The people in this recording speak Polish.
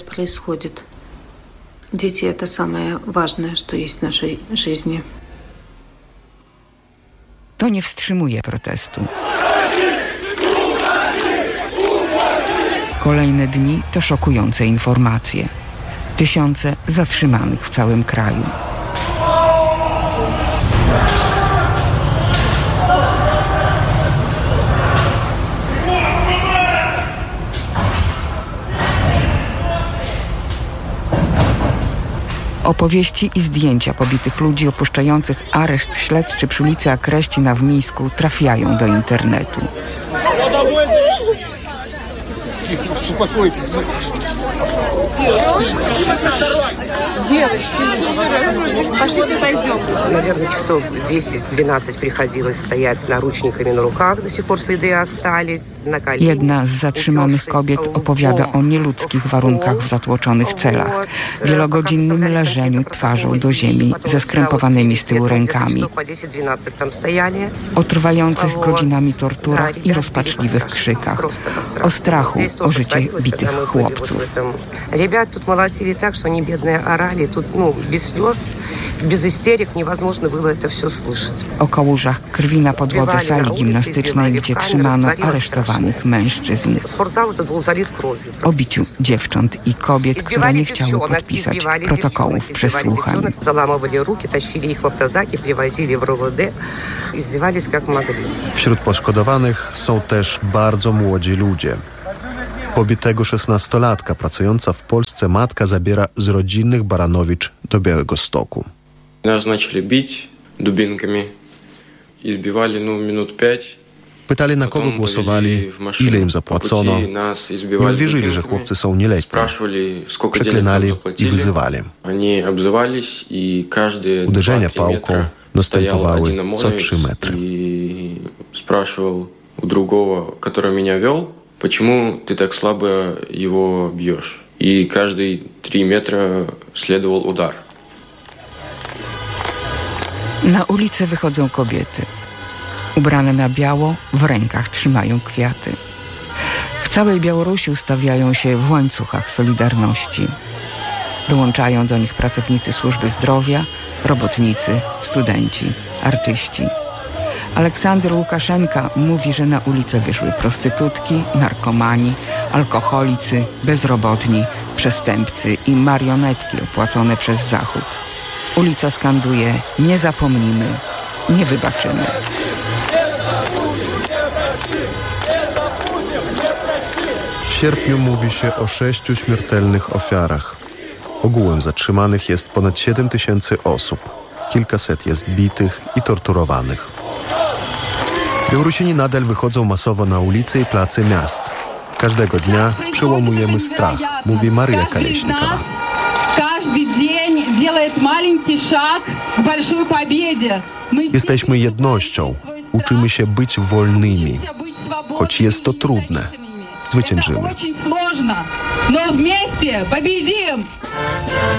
происходит. Дети – это самое важное, что есть в нашей жизни. To nie wstrzymuje protestu. Kolejne dni to szokujące informacje. Tysiące zatrzymanych w całym kraju. Opowieści i zdjęcia pobitych ludzi opuszczających areszt śledczy przy ulicy Akreścina w Mińsku trafiają do internetu. Наверное, часов 10-12 приходилось стоять с наручниками на руках. До сих пор следы остались. На коленях. Jedna z zatrzymanych kobiet opowiada o nieludzkich warunkach w zatłoczonych celach, wielogodzinnym leżeniu twarzą do ziemi ze skrępowanymi z tyłu rękami, o trwających godzinami torturach i rozpaczliwych krzykach, o strachu o życie bitych chłopców. Ребят тут молотили так, что они бедные орали. Тут, без слез, без истерик невозможно было это все слышать. O kałużach krwi na podłodze sali gimnastycznej, gdzie trzymano aresztowanych mężczyzn. O biciu dziewcząt i kobiet, które nie chciały podpisać protokołów przesłuchań. Заламывали руки, тащили их в автозаки, привозили в РОВД, издевались как могли. Wśród poszkodowanych są też bardzo młodzi ludzie. Pobitego 16-latka pracująca w Polsce matka zabiera z rodzinnych Baranowicz do Białegostoku. Nas zaczęli bić dubinками, избивали minut 5. Pytali, na kogo głosowali, ile im zapłacono. Nie uwierzyli, że chłopcy są nieletni. Przeklinali i wyzywali. Uderzenia pałką następowały co 3 metry. Спрашивал у другого, который меня вел, почему ты так слабо его бьешь? И каждые 3 метра следовал удар. Na ulicę wychodzą kobiety. Ubrane na biało, w rękach trzymają kwiaty. W całej Białorusi ustawiają się w łańcuchach solidarności. Dołączają do nich pracownicy służby zdrowia, robotnicy, studenci, artyści. Aleksander Łukaszenka mówi, że na ulicę wyszły prostytutki, narkomani, alkoholicy, bezrobotni, przestępcy i marionetki opłacone przez Zachód. Ulica skanduje: nie zapomnimy, nie wybaczymy. W sierpniu mówi się o 6 śmiertelnych ofiarach. Ogółem zatrzymanych jest ponad 7 000 osób. Kilkaset jest bitych i torturowanych. Białorusini nadal wychodzą masowo na ulice i place miast. Każdego dnia przełamujemy strach, mówi Maryja Kaleśnikowa. Jesteśmy jednością, uczymy się być wolnymi. Choć jest to trudne, zwyciężymy.